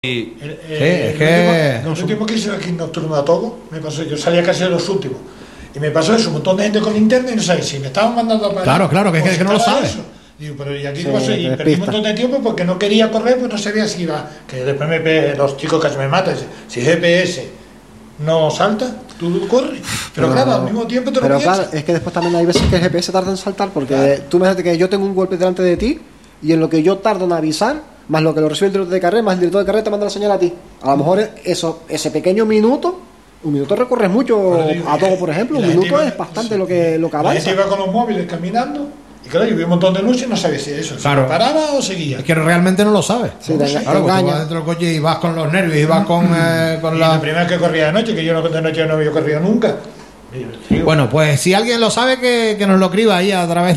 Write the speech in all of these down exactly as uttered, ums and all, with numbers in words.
Y, el, sí, es que el último, último que hice aquí en Nocturno a Togo, me pasó, yo salía casi de los últimos, y me pasó eso, un montón de gente con linterna y no sabía si me estaban mandando a parar. Claro, claro, que es que, que no lo sabes. Digo, pero y aquí Sí, qué pasó, y perdí un montón de tiempo porque no quería correr, pues no sabía si iba, que después me pe, los chicos casi me matan, si G P S no salta, tú corres, pero, pero claro, al mismo tiempo te lo Pero piensas. claro, es que después también hay veces que el G P S tarda en saltar, porque claro, tú imagínate que yo tengo un golpe delante de ti, y en lo que yo tardo en avisar, más lo que lo recibe el director de carrera, más el director de carrera te manda la señal a ti. A lo mejor eso, ese pequeño minuto, un minuto recorres mucho digo, a todo, por ejemplo, un minuto iba, es bastante sí, lo que lo que avanza. La gente iba con los móviles caminando, y claro, yo vi un montón de luces y no sabía si eso, claro, si paraba o seguía. Es que realmente no lo sabes. Sí, no te, sé. te Claro, engaña. tú vas dentro del coche y vas con los nervios y vas con, eh, con y la... la primera vez que corría de noche, que yo no, de noche no había corrido nunca. Bueno, pues si alguien lo sabe, que, que nos lo escriba ahí a través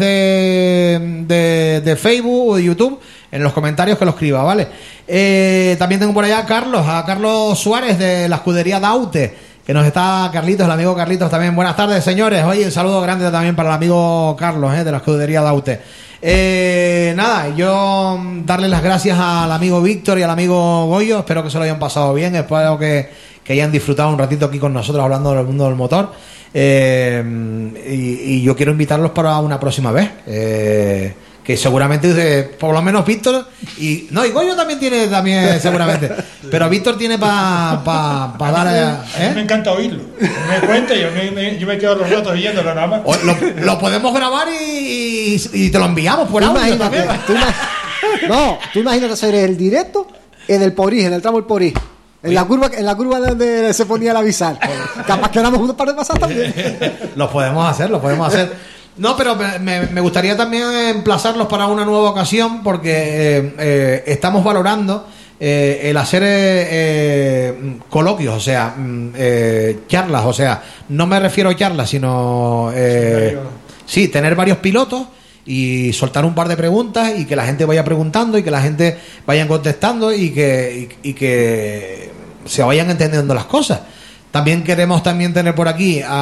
de, de, de Facebook o de YouTube, en los comentarios que lo escriba, ¿vale? Eh, también tengo por allá a Carlos, a Carlos Suárez de la escudería Daute, que nos está, Carlitos, el amigo Carlitos también. Buenas tardes, señores. Oye, un saludo grande también para el amigo Carlos, eh, de la escudería Daute. Eh, nada, yo darle las gracias al amigo Víctor y al amigo Goyo. Espero que se lo hayan pasado bien, espero que, que hayan disfrutado un ratito aquí con nosotros hablando del mundo del motor. Eh, y, y yo quiero invitarlos para una próxima vez. Eh, que seguramente eh, por lo menos Víctor y no y Goyo también tiene también seguramente, pero Víctor tiene para pa, pa dar ¿eh? A mí me encanta oírlo, me cuenta, yo me, me, yo me quedo los ratos oyéndolo nada más. O, lo, lo podemos grabar y, y, y te lo enviamos por audio también. Tú no, tú imagínate hacer el directo en el Porís, en el tramo del Porís. En la curva, en la curva donde se ponía el avisar. Capaz que éramos un par de pasadas también. Lo podemos hacer, lo podemos hacer. No, pero me, me gustaría también emplazarlos para una nueva ocasión, porque eh, eh, estamos valorando eh, el hacer eh, eh, coloquios, o sea, eh, charlas, o sea, no me refiero a charlas, sino eh, sí, tener varios pilotos y soltar un par de preguntas y que la gente vaya preguntando y que la gente vaya contestando y que, y, y que se vayan entendiendo las cosas. También queremos también tener por aquí a,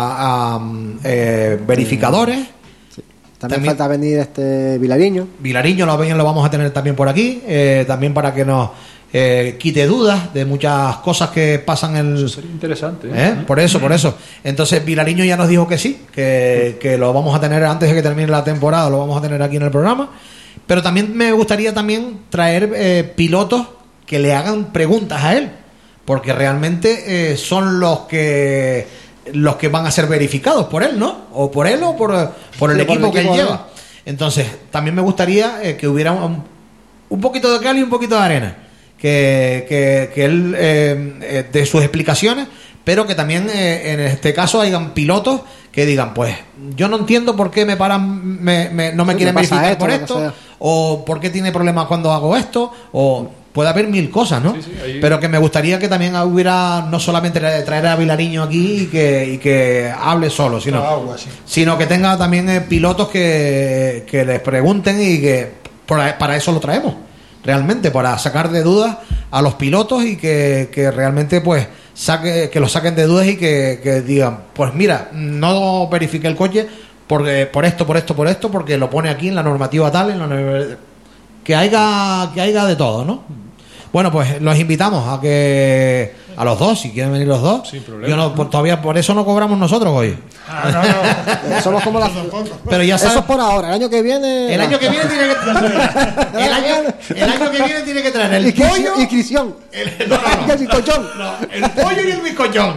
a eh, verificadores. Sí. También, también falta venir este Vilariño. Vilariño lo, lo vamos a tener también por aquí, eh, también para que nos eh, quite dudas de muchas cosas que pasan en... Eso sería interesante. ¿eh? ¿Eh? Por eso, por eso. Entonces Vilariño ya nos dijo que sí, que, que lo vamos a tener antes de que termine la temporada, lo vamos a tener aquí en el programa. Pero también me gustaría también traer eh, pilotos que le hagan preguntas a él, porque realmente eh, son los que los que van a ser verificados por él, ¿no? O por él o por, por el sí, equipo por el que equipo él lleva. Entonces, también me gustaría eh, que hubiera un, un poquito de cal y un poquito de arena. Que, que, que él eh, eh, dé sus explicaciones, pero que también eh, en este caso hayan pilotos que digan, pues, yo no entiendo por qué me paran, me, me, no me sí, quieren me verificar esto, por esto, o por qué tiene problemas cuando hago esto, o... Puede haber mil cosas, ¿no? Sí, sí, ahí... Pero que me gustaría que también hubiera, no solamente traer a Vilariño aquí y que, y que hable solo, sino, agua, sí. sino que tenga también eh, pilotos que, que les pregunten y que para, para eso lo traemos, realmente, para sacar de dudas a los pilotos y que, que realmente pues saque, que los saquen de dudas y que, que digan, pues mira, no verifique el coche porque, por esto, por esto, por esto, porque lo pone aquí en la normativa tal, en la, que haya, que haya de todo, ¿no? Bueno, pues los invitamos a que a los dos, si quieren venir los dos. Sin problema. Yo no, por, todavía por eso no cobramos nosotros hoy. Ah, no, no. Somos como las... Pero ya sabes, eso es por ahora. El año que viene. el año que viene tiene que el año, el año que viene tiene que traer el Inscripción, pollo, inscripción. el, no, no, no. El bizcochón. No, el pollo y el bizcochón.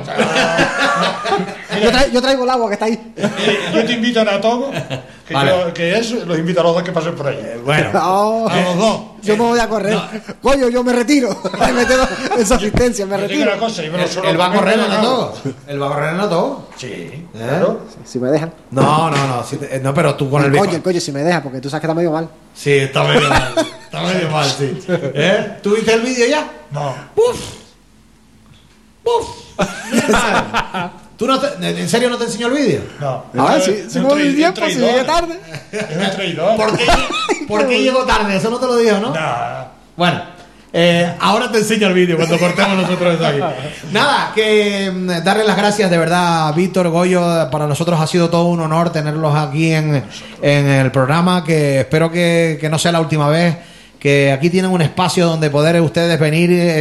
Yo, tra yo traigo el agua que está ahí. Yo te invito a Togo, que, Vale. yo, que eso, los invito a los dos que pasen por ahí. Bueno, No, a los dos. yo me voy a correr. No. Coño, yo me retiro. Me quedo en su asistencia, me Yo digo retiro. una cosa, yo me lo Él, suelo él va a comer correr de en la la cama. todo. Él va a correr en la todo. Sí, claro. Si me dejan. No, no, no, si te- no, pero tú con el El coño, el bizcocho. coño, si me deja, porque tú sabes que está medio mal. Sí, está medio mal. Está medio mal, sí. ¿Eh? ¿Tú viste el vídeo ya? No. ¡Puf! ¡Puf! ¿Tú no te- ¿En serio no te enseñó el vídeo? No. A ver, Es si, un si me doy traidor, tiempo, un si traidor. llegué tarde. Es un traidor. ¿Por qué, ¿por qué llegó tarde? Eso no te lo dijo, ¿no? Nah. Bueno, eh, ahora te enseño el vídeo cuando cortemos nosotros eso aquí. Nada, que mm, darle las gracias de verdad a Víctor, Goyo. Para nosotros ha sido todo un honor tenerlos aquí en, en el programa, que espero que, que no sea la última vez que aquí tienen un espacio donde poder ustedes venir